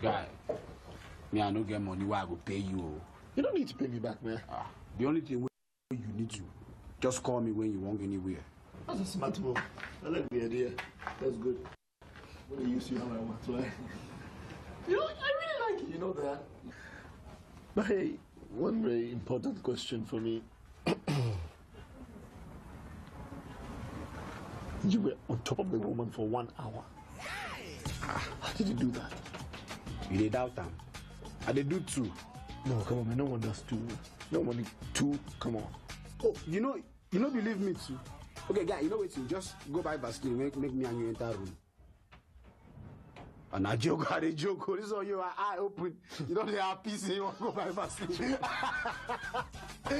Guy, me I no get money where I go pay you. You don't need to pay me back, man. The only thing you need to just call me when you want anywhere. That's a smart move. I like the idea. That's good. I'm gonna use you how I want, right? You know, I really like it, you know that. But hey, one very important question for me. You were on top of the woman for 1 hour. How did you do that? You did doubt them. I did do 2. No, come on, man. No one does 2. No one 2. Come on. Oh, you know believe me too. Okay, guy, you know what? Just go buy Vaseline, make me and you enter room. And I joke, This is all you are eye open. You don't have peace, you want to go buy Vaseline.